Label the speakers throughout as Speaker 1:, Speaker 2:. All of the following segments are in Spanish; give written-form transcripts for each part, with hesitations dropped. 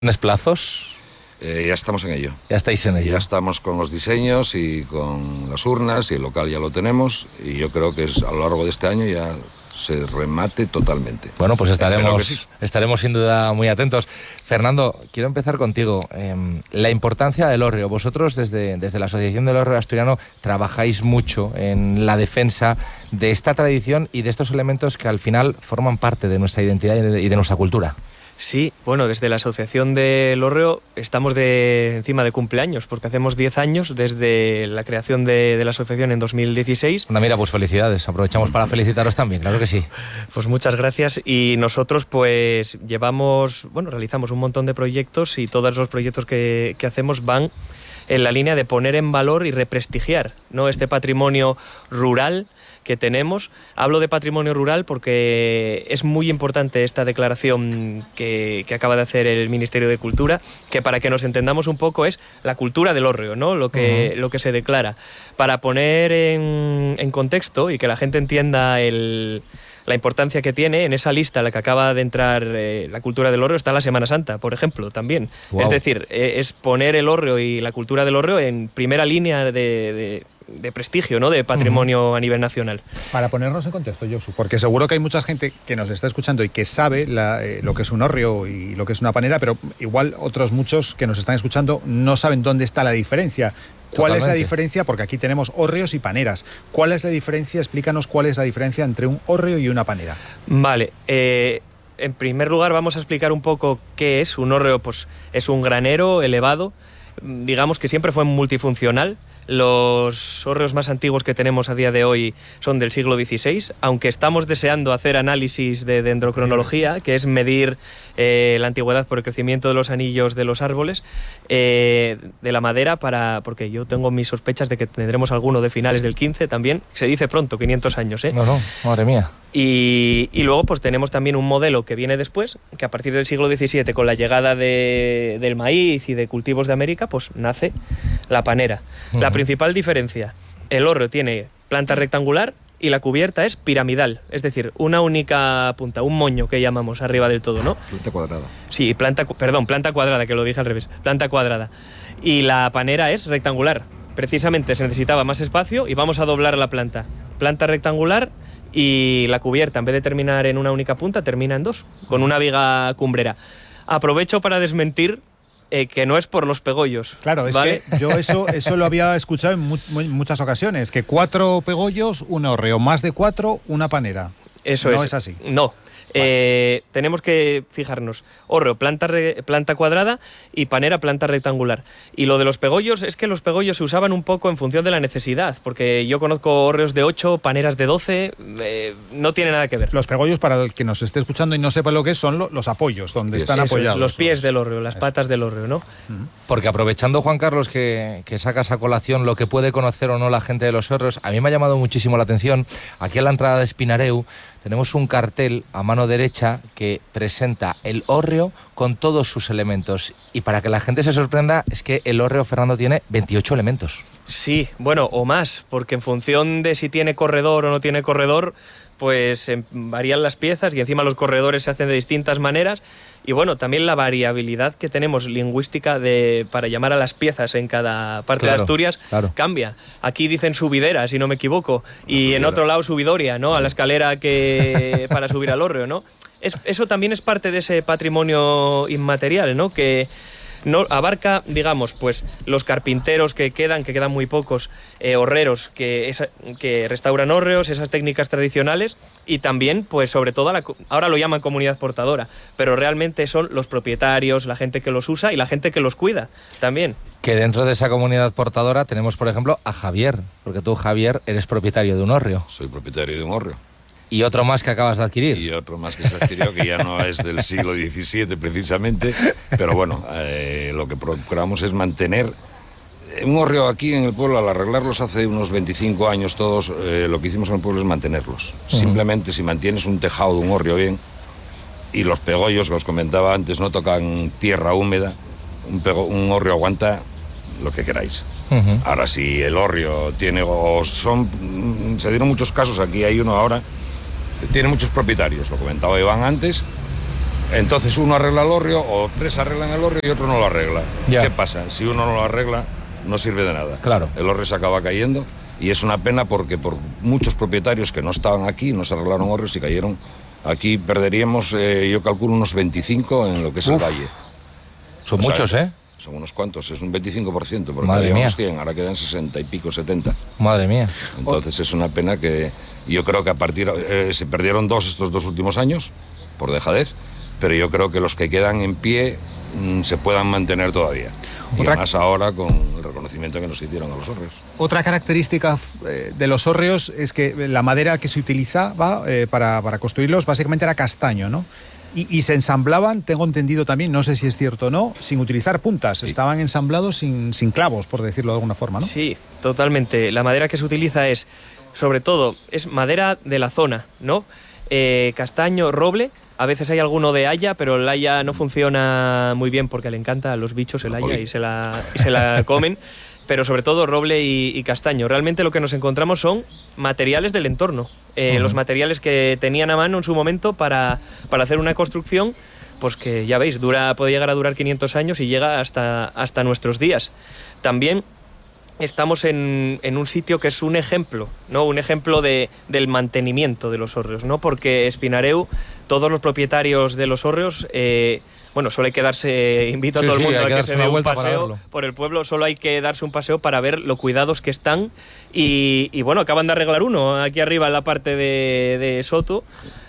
Speaker 1: ¿Tienes plazos?
Speaker 2: Ya estamos en ello.
Speaker 1: Ya estáis en ello.
Speaker 2: Ya estamos con los diseños y con las urnas, y el local ya lo tenemos, y yo creo que a lo largo de este año ya se remate totalmente.
Speaker 1: Bueno, pues estaremos sin duda muy atentos. Fernando, quiero empezar contigo. La importancia del hórreo. Vosotros desde la Asociación del Hórreo Asturiano trabajáis mucho en la defensa de esta tradición y de estos elementos que al final forman parte de nuestra identidad y de nuestra cultura.
Speaker 3: Sí, bueno, desde la Asociación del Hórreo estamos encima de cumpleaños, porque hacemos 10 años desde la creación de la asociación en 2016.
Speaker 1: Anda, mira, pues felicidades, aprovechamos para felicitaros también, claro que sí.
Speaker 3: Pues muchas gracias, y nosotros pues realizamos un montón de proyectos, y todos los proyectos que hacemos van en la línea de poner en valor y represtigiar, ¿no?, este patrimonio rural que tenemos. Hablo de patrimonio rural porque es muy importante esta declaración que acaba de hacer el Ministerio de Cultura, que para que nos entendamos un poco es la cultura del hórreo, ¿no?, lo que se declara. Para poner en contexto y que la gente entienda la importancia que tiene, en esa lista a la que acaba de entrar la cultura del hórreo está la Semana Santa, por ejemplo, también. Wow. Es decir, es poner el hórreo y la cultura del hórreo en primera línea de prestigio, ¿no?, de patrimonio a nivel nacional.
Speaker 4: Para ponernos en contexto, Josu, porque seguro que hay mucha gente que nos está escuchando y que sabe lo que es un hórreo y lo que es una panera, pero igual otros muchos que nos están escuchando no saben dónde está la diferencia. ¿Cuál es la diferencia? Porque aquí tenemos hórreos y paneras. ¿Cuál es la diferencia? Explícanos cuál es la diferencia entre un hórreo y una panera.
Speaker 3: Vale, en primer lugar vamos a explicar un poco qué es un hórreo. Pues es un granero elevado, digamos que siempre fue multifuncional. Los hórreos más antiguos que tenemos a día de hoy son del siglo XVI, aunque estamos deseando hacer análisis de dendrocronología, que es medir la antigüedad por el crecimiento de los anillos de los árboles, de la madera, porque yo tengo mis sospechas de que tendremos alguno de finales del 15 también. Se dice pronto, 500 años, ¿eh?
Speaker 1: No, madre mía.
Speaker 3: Y luego pues tenemos también un modelo que viene después, que a partir del siglo XVII, con la llegada del maíz y de cultivos de América, pues nace la panera. La principal diferencia: el hórreo tiene planta rectangular y la cubierta es piramidal, es decir, una única punta, un moño que llamamos arriba del todo, ¿no?
Speaker 2: Planta cuadrada.
Speaker 3: Sí, planta cuadrada, que lo dije al revés, planta cuadrada. Y la panera es rectangular. Precisamente se necesitaba más espacio y vamos a doblar la planta. Planta rectangular, y la cubierta, en vez de terminar en una única punta, termina en dos, con una viga cumbrera. Aprovecho para desmentir que no es por los pegollos.
Speaker 4: Claro, es ¿vale? Que yo eso lo había escuchado en muchas ocasiones, que 4 pegollos, un hórreo, más de 4, una panera.
Speaker 3: Eso
Speaker 4: no es así.
Speaker 3: No. Vale. Tenemos que fijarnos: hórreo, planta cuadrada, y panera, planta rectangular. Y lo de los pegollos es que los pegollos se usaban un poco en función de la necesidad, porque yo conozco hórreos de 8, paneras de 12, no tiene nada que ver.
Speaker 4: Los pegollos, para el que nos esté escuchando y no sepa lo que es, son los apoyos, donde están apoyados.
Speaker 3: Los pies del hórreo, las patas del hórreo, ¿no?
Speaker 1: Porque aprovechando, Juan Carlos, que sacas a colación lo que puede conocer o no la gente de los hórreos, a mí me ha llamado muchísimo la atención. Aquí a la entrada de Espinareu tenemos un cartel a mano derecha que presenta el hórreo con todos sus elementos. Y para que la gente se sorprenda, es que el hórreo, Fernando, tiene 28 elementos.
Speaker 3: Sí, bueno, o más, porque en función de si tiene corredor o no tiene corredor, pues varían las piezas, y encima los corredores se hacen de distintas maneras. Y bueno, también la variabilidad que tenemos lingüística para llamar a las piezas en cada parte de Asturias cambia. Aquí dicen subidera, si no me equivoco, y en otro lado subidoria, ¿no? A la escalera para subir al hórreo, ¿no? Eso también es parte de ese patrimonio inmaterial, ¿no? Que no abarca, digamos, pues los carpinteros que quedan muy pocos, horreros que restauran hórreos, esas técnicas tradicionales, y también, pues sobre todo, ahora lo llaman comunidad portadora, pero realmente son los propietarios, la gente que los usa y la gente que los cuida también.
Speaker 1: Que dentro de esa comunidad portadora tenemos, por ejemplo, a Javier, porque tú, Javier, eres propietario de un hórreo.
Speaker 2: Soy propietario de un hórreo.
Speaker 1: Y otro más que acabas de adquirir.
Speaker 2: Y otro más que se adquirió, que ya no es del siglo XVII precisamente, pero bueno, lo que procuramos es mantener un hórreo aquí en el pueblo. Al arreglarlos hace unos 25 años todos, lo que hicimos en el pueblo es mantenerlos. Simplemente, si mantienes un tejado de un hórreo bien, y los pegollos, que os comentaba antes, no tocan tierra húmeda, un hórreo aguanta lo que queráis. Ahora, si el hórreo tiene, se dieron muchos casos, aquí hay uno ahora, tiene muchos propietarios, lo comentaba Iván antes, Entonces uno arregla el hórreo, o 3 arreglan el hórreo y otro no lo arregla.
Speaker 1: Ya.
Speaker 2: ¿Qué pasa? Si uno no lo arregla, no sirve de nada.
Speaker 1: Claro.
Speaker 2: El hórreo se acaba cayendo y es una pena porque por muchos propietarios que no estaban aquí, no se arreglaron hórreos y cayeron. Aquí perderíamos, yo calculo, unos 25 en lo que es el valle.
Speaker 1: Son muchos, ¿eh?
Speaker 2: Son unos cuantos, es un 25%, porque
Speaker 1: Madre
Speaker 2: había
Speaker 1: mía.
Speaker 2: unos 100, ahora quedan 60 y pico, 70.
Speaker 1: Madre mía.
Speaker 2: Entonces es una pena que yo creo que a partir se perdieron 2 estos 2 últimos años por dejadez, pero yo creo que los que quedan en pie se puedan mantener todavía. Y más ahora con el reconocimiento que nos hicieron a los hórreos.
Speaker 4: Otra característica de los hórreos es que la madera que se utilizaba para construirlos básicamente era castaño, ¿no? Y se ensamblaban, tengo entendido también, no sé si es cierto o no, sin utilizar puntas. Sí. Estaban ensamblados sin clavos, por decirlo de alguna forma, ¿no?
Speaker 3: Sí, totalmente. La madera que se utiliza es, sobre todo, es madera de la zona, ¿no? Castaño, roble. A veces hay alguno de haya, pero el haya no funciona muy bien porque le encanta a los bichos el haya y se la comen. Pero sobre todo roble y castaño. Realmente lo que nos encontramos son materiales del entorno. Los materiales que tenían a mano en su momento para hacer una construcción, pues que ya veis, puede llegar a durar 500 años y llega hasta nuestros días. También estamos en un sitio que es un ejemplo, ¿no? Un ejemplo del mantenimiento de los hórreos, ¿no? Porque Espinareu, todos los propietarios de los hórreos, solo hay que darse, invito a todo el mundo a que se dé un paseo por el pueblo, solo hay que darse un paseo para ver lo cuidados que están y bueno, acaban de arreglar uno aquí arriba en la parte de Soto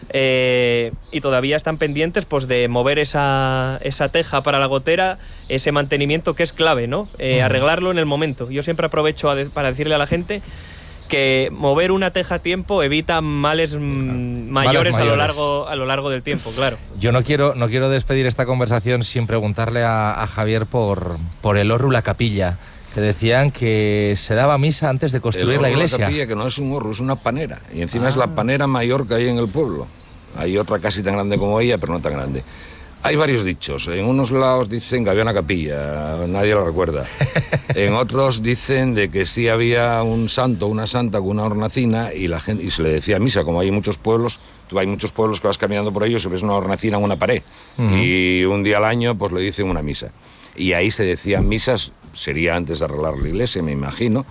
Speaker 3: y todavía están pendientes pues de mover esa teja para la gotera, ese mantenimiento que es clave, ¿no? Arreglarlo en el momento. Yo siempre aprovecho para decirle a la gente que mover una teja a tiempo evita males mayores a lo largo del tiempo, claro.
Speaker 1: Yo no quiero despedir esta conversación sin preguntarle a Javier por el hórreo, la capilla, que decían que se daba misa antes de construir la iglesia.
Speaker 2: La capilla, que no es un hórreo, es una panera, y encima es la panera mayor que hay en el pueblo. Hay otra casi tan grande como ella, pero no tan grande. Hay varios dichos. En unos lados dicen que había una capilla, nadie lo recuerda. En otros dicen de que sí había un santo, una santa con una hornacina y se le decía misa. Como hay muchos pueblos, hay muchos pueblos que vas caminando por ellos y ves una hornacina en una pared. Y un día al año pues le dicen una misa. Y ahí se decían misas, sería antes de arreglar la iglesia, me imagino,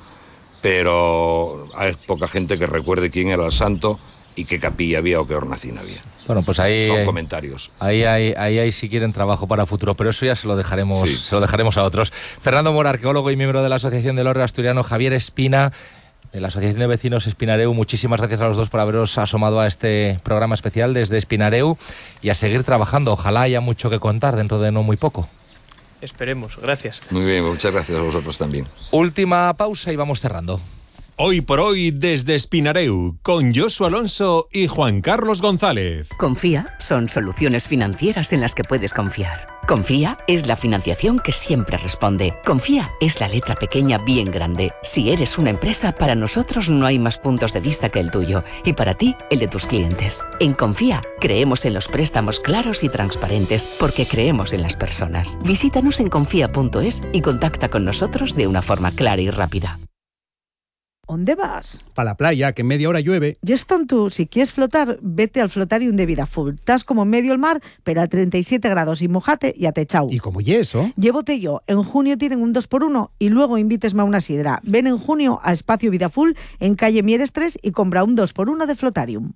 Speaker 2: pero hay poca gente que recuerde quién era el santo y qué capilla había o qué hornacina había.
Speaker 1: Bueno, pues ahí
Speaker 2: son comentarios.
Speaker 1: Ahí si quieren trabajo para futuro, pero eso ya se lo dejaremos a otros. Fernando Mora, arqueólogo y miembro de la Asociación del Hórreo Asturiano, Javier Espina, de la Asociación de Vecinos Espinareu, muchísimas gracias a los dos por haberos asomado a este programa especial desde Espinareu y a seguir trabajando. Ojalá haya mucho que contar dentro de no muy poco.
Speaker 3: Esperemos, gracias.
Speaker 2: Muy bien, muchas gracias a vosotros también.
Speaker 1: Última pausa y vamos cerrando.
Speaker 5: Hoy por hoy desde Espinareu, con Josu Alonso y Juan Carlos González.
Speaker 6: Confía son soluciones financieras en las que puedes confiar. Confía es la financiación que siempre responde. Confía es la letra pequeña bien grande. Si eres una empresa, para nosotros no hay más puntos de vista que el tuyo y para ti, el de tus clientes. En Confía creemos en los préstamos claros y transparentes porque creemos en las personas. Visítanos en confía.es y contacta con nosotros de una forma clara y rápida.
Speaker 7: ¿Dónde vas?
Speaker 4: Para la playa, que en media hora llueve.
Speaker 7: Y es tonto, si quieres flotar, vete al Flotarium de Vidafull. Estás como en medio del mar, pero a 37 grados y mojate y atechau.
Speaker 4: ¿Y cómo y eso?
Speaker 7: Llévote yo. En junio tienen un 2x1 y luego invítesme a una sidra. Ven en junio a Espacio Vidafull en calle Mieres 3 y compra un 2x1 de Flotarium.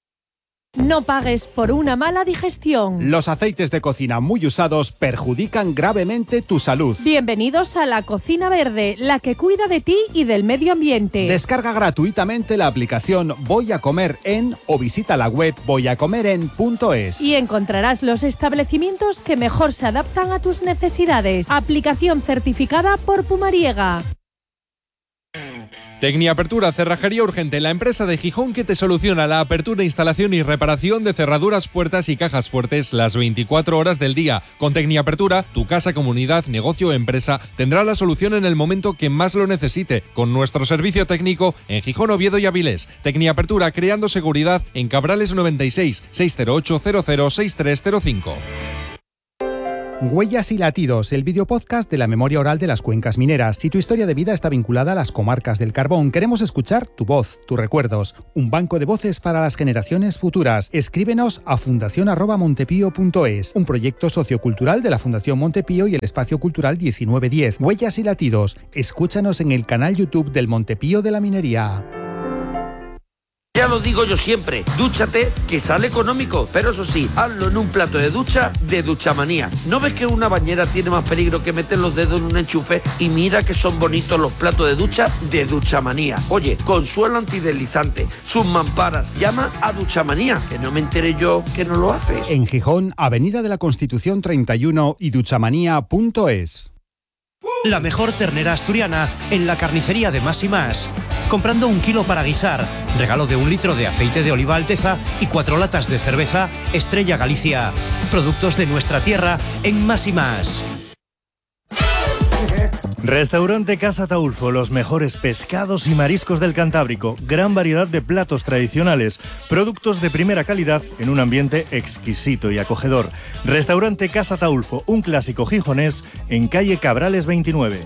Speaker 8: No pagues por una mala digestión.
Speaker 4: Los aceites de cocina muy usados perjudican gravemente tu salud.
Speaker 8: Bienvenidos a la Cocina Verde, la que cuida de ti y del medio ambiente.
Speaker 4: Descarga gratuitamente la aplicación Voy a Comer En o visita la web voyacomeren.es.
Speaker 8: Y encontrarás los establecimientos que mejor se adaptan a tus necesidades. Aplicación certificada por Pumariega.
Speaker 5: Tecniapertura, cerrajería urgente, la empresa de Gijón que te soluciona la apertura, instalación y reparación de cerraduras, puertas y cajas fuertes las 24 horas del día. Con Tecniapertura, tu casa, comunidad, negocio o empresa tendrá la solución en el momento que más lo necesite, con nuestro servicio técnico en Gijón, Oviedo y Avilés. Tecniapertura, creando seguridad en Cabrales 96 608 00 6305.
Speaker 4: Huellas y latidos, el videopodcast de la memoria oral de las cuencas mineras. Si tu historia de vida está vinculada a las comarcas del carbón, queremos escuchar tu voz, tus recuerdos. Un banco de voces para las generaciones futuras. Escríbenos a fundacion@montepío.es, un proyecto sociocultural de la Fundación Montepío y el Espacio Cultural 1910. Huellas y latidos. Escúchanos en el canal YouTube del Montepío de la Minería.
Speaker 9: Ya lo digo yo siempre, dúchate, que sale económico, pero eso sí, hazlo en un plato de ducha de Duchamanía. ¿No ves que una bañera tiene más peligro que meter los dedos en un enchufe? Y mira que son bonitos los platos de ducha de Duchamanía. Oye, con suelo antideslizante, sus mamparas, llama a Duchamanía, que no me enteré yo que no lo haces.
Speaker 4: En Gijón, Avenida de la Constitución 31 y duchamanía.es.
Speaker 10: La mejor ternera asturiana en la carnicería de Más y Más. Comprando 1 kilo para guisar, regalo de 1 litro de aceite de oliva Alteza y 4 latas de cerveza Estrella Galicia. Productos de nuestra tierra en Más y Más.
Speaker 11: Restaurante Casa Taulfo, los mejores pescados y mariscos del Cantábrico, gran variedad de platos tradicionales, productos de primera calidad en un ambiente exquisito y acogedor. Restaurante Casa Taulfo, un clásico gijonés en calle Cabrales 29.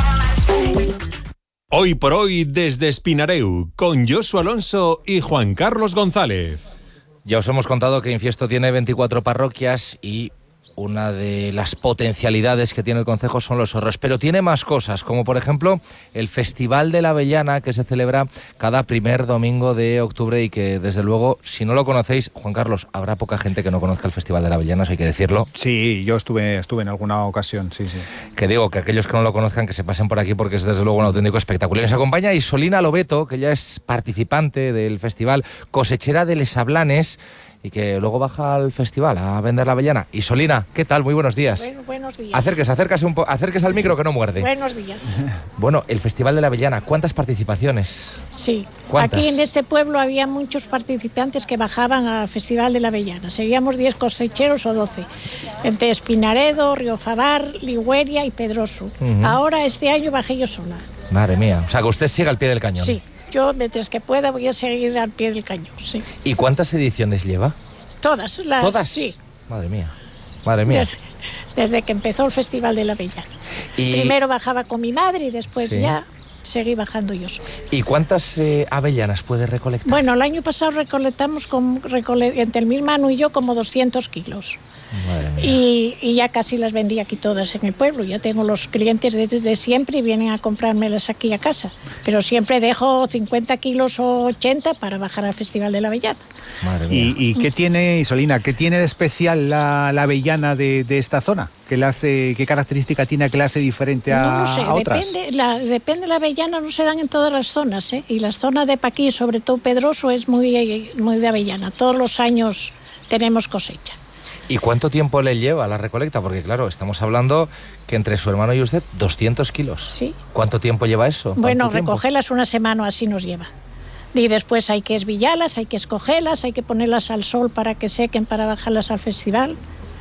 Speaker 5: Hoy por hoy desde Espinareu, con Josu Alonso y Juan Carlos González.
Speaker 1: Ya os hemos contado que Infiesto tiene 24 parroquias y una de las potencialidades que tiene el concejo son los ahorros, pero tiene más cosas, como por ejemplo el Festival de la Avellana, que se celebra cada primer domingo de octubre y que desde luego, si no lo conocéis, Juan Carlos, habrá poca gente que no conozca el Festival de la Avellana, eso hay que decirlo.
Speaker 4: Sí, yo estuve en alguna ocasión, sí.
Speaker 1: Que digo, que aquellos que no lo conozcan que se pasen por aquí porque es desde luego un auténtico espectáculo. Y nos acompaña Isolina Lobeto, que ya es participante del festival, cosechera de Les Ablanes, y que luego baja al festival a vender la avellana. Isolina, ¿qué tal? Muy buenos días.
Speaker 12: Bueno, buenos días.
Speaker 1: Acérquese al micro que no muerde.
Speaker 12: Buenos días.
Speaker 1: Bueno, el Festival de la Avellana, ¿cuántas participaciones?
Speaker 12: Sí.
Speaker 1: ¿Cuántas?
Speaker 12: Aquí en este pueblo había muchos participantes que bajaban al Festival de la Avellana. Seríamos 10 cosecheros o 12. Entre Espinaredo, Riofabar, Ligüeria y Pedroso. Ahora, este año, bajé yo sola.
Speaker 1: Madre mía. O sea, que usted sigue al pie del cañón.
Speaker 12: Sí. Yo, mientras que pueda, voy a seguir al pie del cañón, sí.
Speaker 1: ¿Y cuántas ediciones lleva?
Speaker 12: Todas.
Speaker 1: ¿Todas?
Speaker 12: Sí.
Speaker 1: Madre mía.
Speaker 12: Desde que empezó el Festival de la Avellana. Primero bajaba con mi madre y después ya seguí bajando yo sola.
Speaker 1: ¿Y cuántas avellanas puede recolectar?
Speaker 12: Bueno, el año pasado recolectamos entre mi hermano y yo como 200 kilos.
Speaker 1: Madre mía.
Speaker 12: Y ya casi las vendí aquí todas en el pueblo. Ya tengo los clientes desde siempre y vienen a comprármelas aquí a casa. Pero siempre dejo 50 kilos o 80 para bajar al Festival de la Avellana.
Speaker 1: Madre mía.
Speaker 4: ¿Y qué tiene, Isolina, qué tiene de especial la avellana de esta zona? ¿Qué característica tiene que le hace diferente a otras?
Speaker 12: Depende, la avellana no se dan en todas las zonas, ¿eh? Y las zonas de Paquí, sobre todo Pedroso, es muy de avellana. Todos los años tenemos cosecha.
Speaker 1: ¿Y cuánto tiempo le lleva la recolecta? Porque claro, estamos hablando que entre su hermano y usted 200 kilos.
Speaker 12: Sí.
Speaker 1: ¿Cuánto tiempo lleva eso?
Speaker 12: Bueno, recogerlas una semana así nos lleva. Y después hay que esbillarlas, hay que escogerlas, hay que ponerlas al sol para que sequen, para bajarlas al festival.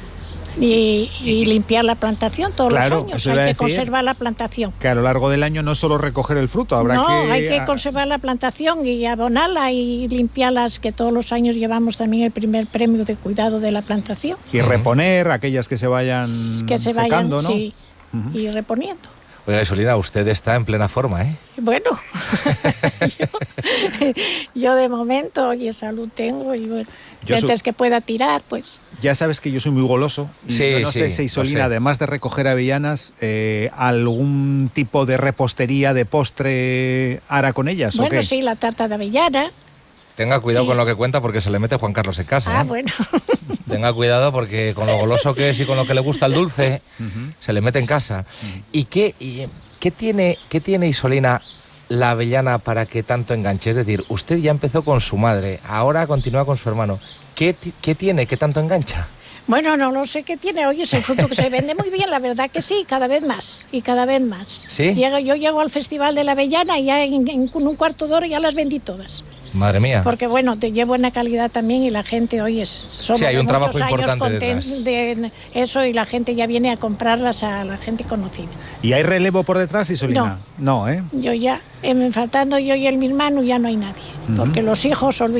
Speaker 12: Y limpiar la plantación todos los años. Hay que conservar la plantación.
Speaker 4: Que a lo largo del año no es solo recoger el fruto,
Speaker 12: hay que conservar la plantación y abonarla y limpiarlas, que todos los años llevamos también el primer premio de cuidado de la plantación.
Speaker 4: Y reponer aquellas que se vayan secando, ¿no?
Speaker 12: Sí, y reponiendo.
Speaker 1: Oiga, Isolina, usted está en plena forma, ¿eh?
Speaker 12: Bueno, yo de momento, oye, salud tengo y bueno, antes que pueda tirar, pues...
Speaker 4: Ya sabes que yo soy muy goloso y yo no sé si Isolina, además de recoger avellanas, algún tipo de repostería, de postre hará con ellas.
Speaker 12: Bueno,
Speaker 4: ¿o qué?
Speaker 12: Sí, la tarta de avellana.
Speaker 1: Tenga cuidado con lo que cuenta porque se le mete Juan Carlos en casa.
Speaker 12: Bueno.
Speaker 1: Tenga cuidado porque con lo goloso que es y con lo que le gusta el dulce, se le mete en casa. ¿Y qué tiene Isolina la avellana para que tanto enganche? Es decir, usted ya empezó con su madre, ahora continúa con su hermano. ¿Qué tiene que tanto engancha?
Speaker 12: Bueno, no lo sé qué tiene. Oye, es el fruto que se vende muy bien, la verdad que sí, cada vez más y cada vez más.
Speaker 1: ¿Sí?
Speaker 12: Yo llego al Festival de la Avellana y ya en un cuarto de hora ya las vendí todas.
Speaker 1: Madre mía.
Speaker 12: Porque bueno, te llevo buena calidad también y la gente, oye, somos
Speaker 1: hay un trabajo
Speaker 12: muchos
Speaker 1: importante
Speaker 12: años
Speaker 1: detrás
Speaker 12: de eso y la gente ya viene a comprarlas a la gente conocida.
Speaker 4: ¿Y hay relevo por detrás, Isolina? No, ¿eh?
Speaker 12: Yo ya, faltando yo y mi hermano, ya no hay nadie, porque los hijos, olvídate.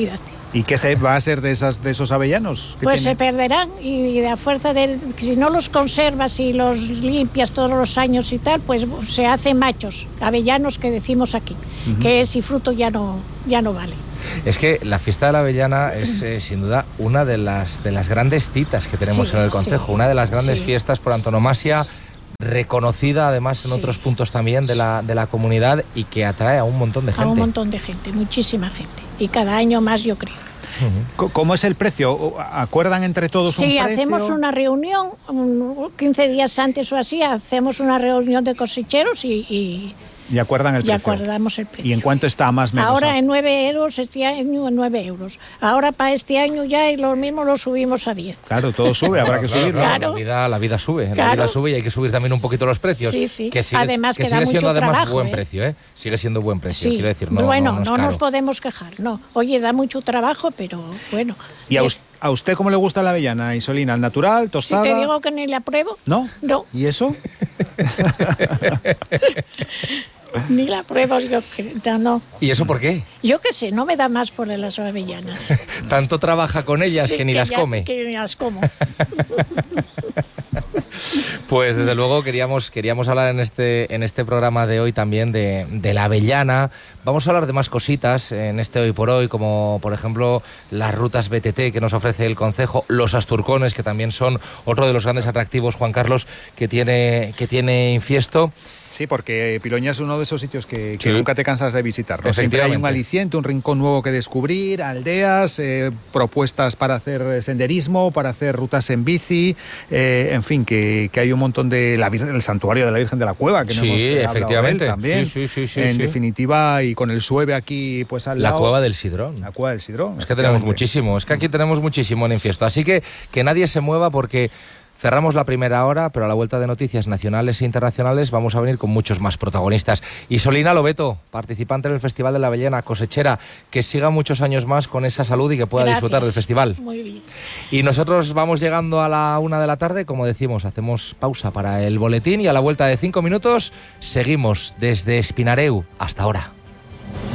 Speaker 4: ¿Y qué se va a ser de esos avellanos?
Speaker 12: Pues se perderán y a fuerza de... Si no los conservas y los limpias todos los años y tal, pues se hacen machos, avellanos que decimos aquí, que si fruto ya no vale.
Speaker 1: Es que la fiesta de la avellana es sin duda una de las grandes citas que tenemos en el concejo, una de las grandes fiestas por antonomasia, reconocida además en otros puntos también de la comunidad y que atrae a un montón de gente.
Speaker 12: A un montón de gente, muchísima gente. Y cada año más, yo creo.
Speaker 4: ¿Cómo es el precio? ¿Acuerdan entre todos un precio?
Speaker 12: Sí, hacemos una reunión, 15 días antes o así, hacemos una reunión de cosecheros y
Speaker 4: acuerdan el precio.
Speaker 12: Y acordamos el precio.
Speaker 4: ¿Y en cuánto está más o menos?
Speaker 12: Ahora en 9 euros, este año en 9 euros. Ahora para este año ya y lo mismo lo subimos a 10.
Speaker 4: Claro, todo sube, habrá que subirlo.
Speaker 12: Claro.
Speaker 1: La vida sube, la vida sube y hay que subir también un poquito los precios.
Speaker 12: Sí.
Speaker 1: Que sigue,
Speaker 12: además
Speaker 1: que
Speaker 12: que da
Speaker 1: sigue siendo
Speaker 12: mucho
Speaker 1: además
Speaker 12: trabajo,
Speaker 1: buen precio, ¿eh? Sigue siendo buen precio, quiero decir, no
Speaker 12: nos podemos quejar, no. Oye, da mucho trabajo, pero bueno.
Speaker 4: ¿Y a usted cómo le gusta la avellana, Isolina? ¿Al natural, tostada?
Speaker 12: Si te digo que ni la pruebo.
Speaker 4: ¿No?
Speaker 12: No.
Speaker 4: ¿Y eso?
Speaker 12: Ni la pruebo, yo creo, no.
Speaker 1: ¿Y eso por qué?
Speaker 12: Yo qué sé, no me da más por las avellanas.
Speaker 1: Tanto trabaja con ellas que ni las come.
Speaker 12: Que ni las como.
Speaker 1: Pues desde luego queríamos hablar en este programa de hoy también de la avellana. Vamos a hablar de más cositas en este Hoy por Hoy, como por ejemplo las rutas BTT que nos ofrece el concejo, los asturcones, que también son otro de los grandes atractivos, Juan Carlos, que tiene Infiesto.
Speaker 4: Sí, porque Piloña es uno de esos sitios que nunca te cansas de visitar, ¿no? Siempre hay un aliciente, un rincón nuevo que descubrir, aldeas, propuestas para hacer senderismo, para hacer rutas en bici, en fin, que hay un montón de el santuario de la Virgen de la Cueva, que no hemos
Speaker 1: efectivamente.
Speaker 4: Hablado de él también.
Speaker 1: Sí,
Speaker 4: en definitiva, y con el Sueve aquí pues al lado.
Speaker 1: La Cueva del Sidrón.
Speaker 4: La Cueva del Sidrón.
Speaker 1: Es que tenemos muchísimo, es que aquí tenemos muchísimo en Infiesto, así que nadie se mueva porque cerramos la primera hora, pero a la vuelta de noticias nacionales e internacionales vamos a venir con muchos más protagonistas. Isolina Lobeto, participante del Festival de la Avellana, cosechera, que siga muchos años más con esa salud y que pueda disfrutar del festival.
Speaker 12: Muy bien.
Speaker 1: Y nosotros vamos llegando a la 1 de la tarde, como decimos, hacemos pausa para el boletín y a la vuelta de 5 minutos seguimos desde Espinareu hasta ahora.